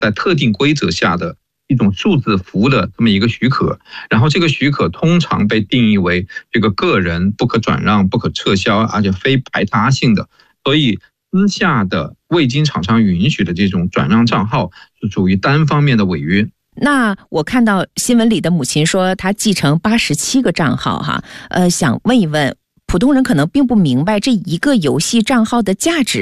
在特定规则下的一种数字服的这么一个许可，然后这个许可通常被定义为这个个人不可转让、不可撤销，而且非排他性的，所以私下的未经厂商允许的这种转让账号是属于单方面的违约。 那我看到新闻里的母亲说她继承87个账号哈，想问一问，普通人可能并不明白这一个游戏账号的价值